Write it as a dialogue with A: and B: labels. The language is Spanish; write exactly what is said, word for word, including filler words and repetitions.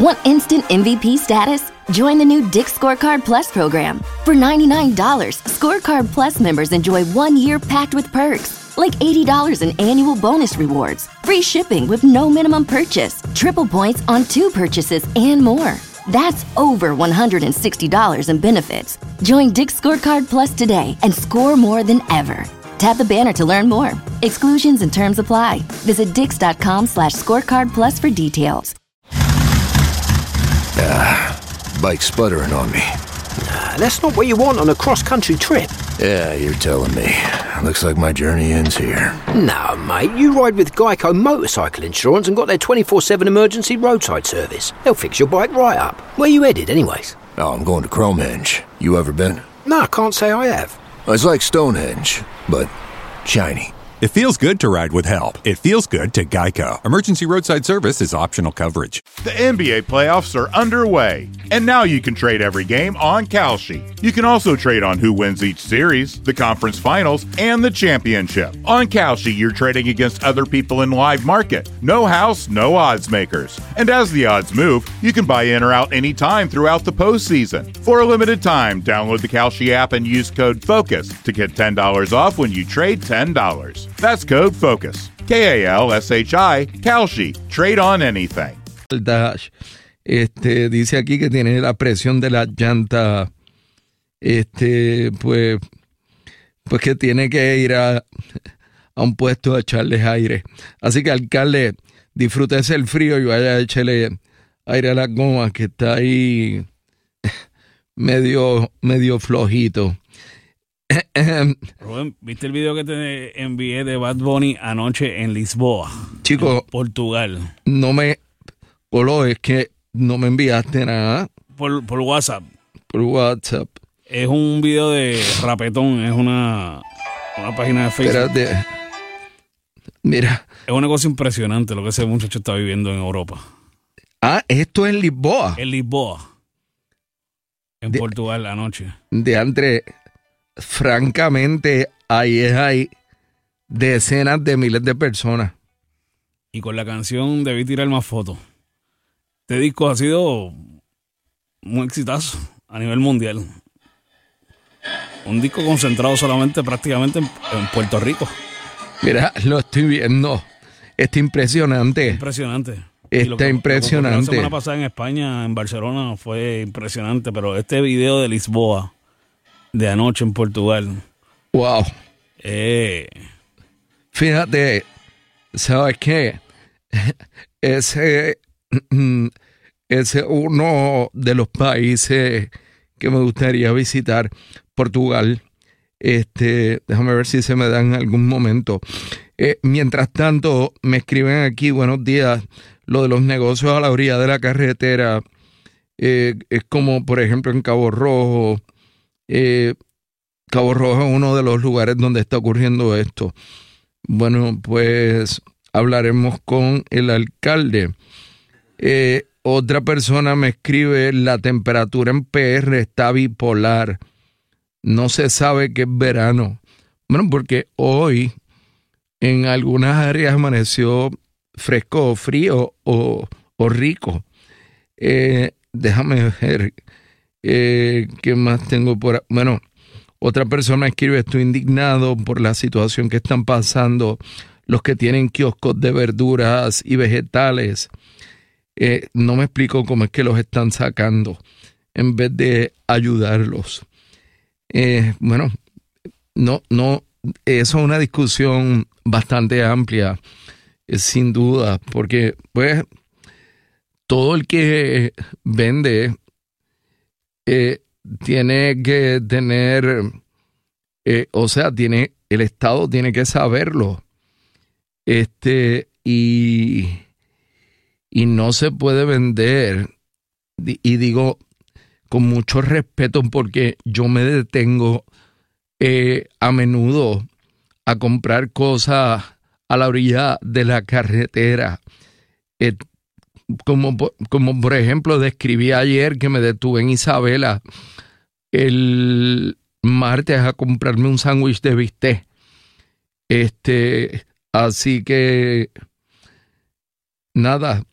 A: Want instant M V P status? Join the new Dick's Scorecard Plus program. For ninety-nine dollars, Scorecard Plus members enjoy one year packed with perks, like eighty dollars in annual bonus rewards, free shipping with no minimum purchase, triple points on two purchases, and more. That's over one hundred sixty dollars in benefits. Join Dick's Scorecard Plus today and score more than ever. Tap the banner to learn more. Exclusions and terms apply. Visit dix.com slash scorecard plus for details.
B: Ah, bike's sputtering on me.
C: Nah, that's not what you want on a cross-country trip.
B: Yeah, you're telling me. Looks like my journey ends here.
C: No, mate, you ride with Geico Motorcycle Insurance and got their twenty-four seven emergency roadside service. They'll fix your bike right up. Where you headed, anyways?
B: Oh, I'm going to Cromehenge. You ever been?
C: No, I can't say I have.
B: It's like Stonehenge, but shiny.
D: It feels good to ride with help. It feels good to Geico. Emergency roadside service is optional coverage.
E: The N B A playoffs are underway, and now you can trade every game on Kalshi. You can also trade on who wins each series, the conference finals, and the championship. On Kalshi, you're trading against other people in live market. No house, no odds makers. And as the odds move, you can buy in or out anytime throughout the postseason. For a limited time, download the Kalshi app and use code FOCUS to get ten dollars off when you trade ten dollars. That's code FOCUS. K A L S H I, Kalshi. Trade on anything.
F: El Dash, este, dice aquí que tiene la presión de la llanta, este, pues, pues que tiene que ir a, a un puesto a echarles aire. Así que, alcalde, disfrútese el frío y vaya a echarle aire a la goma que está ahí medio, medio flojito.
G: Rubén, ¿viste el video que te envié de Bad Bunny anoche en Lisboa?
F: Chico,
G: Portugal.
F: No me... Polo, es que no me enviaste nada.
G: Por, por WhatsApp.
F: Por WhatsApp.
G: Es un video de Rapetón, es una, una página de Facebook.
F: Espérate. Mira.
G: Es una cosa impresionante lo que ese muchacho está viviendo en Europa.
F: Ah, esto es en Lisboa.
G: En Lisboa. En de, Portugal anoche.
F: De entre... Francamente, ahí es ahí decenas de miles de personas.
G: Y con la canción debí tirar más fotos. Este disco ha sido un exitazo a nivel mundial. Un disco concentrado solamente prácticamente en, en Puerto Rico.
F: Mira, lo estoy viendo. Está impresionante.
G: Impresionante.
F: Está
G: lo que,
F: impresionante.
G: Lo que la semana pasada en España, en Barcelona, fue impresionante. Pero este video de Lisboa, de anoche en Portugal.
F: Wow.
G: Eh.
F: Fíjate, ¿sabes qué? Ese es uno de los países que me gustaría visitar, Portugal. Este, déjame ver si se me da en algún momento. Eh, mientras tanto, me escriben aquí, buenos días, lo de los negocios a la orilla de la carretera, eh, es como, por ejemplo, en Cabo Rojo. Eh, Cabo Rojo es uno de los lugares donde está ocurriendo esto. Bueno, pues hablaremos con el alcalde. Eh, otra persona me escribe, la temperatura en P R está bipolar. No se sabe qué es verano. Bueno, porque hoy en algunas áreas amaneció fresco o frío o, o rico. Eh, déjame ver eh, qué más tengo por ahí. Bueno, otra persona escribe, estoy indignado por la situación que están pasando los que tienen kioscos de verduras y vegetales. Eh, no me explico cómo es que los están sacando en vez de ayudarlos. Eh, bueno, no, no, eso es una discusión bastante amplia, eh, sin duda, porque pues todo el que vende eh, tiene que tener, eh, o sea, tiene, el Estado tiene que saberlo, este, y, y no se puede vender, y digo con mucho respeto porque yo me detengo eh, a menudo a comprar cosas a la orilla de la carretera. Eh, como, como por ejemplo describí ayer que me detuve en Isabela el martes a comprarme un sándwich de bistec. Este, así que nada,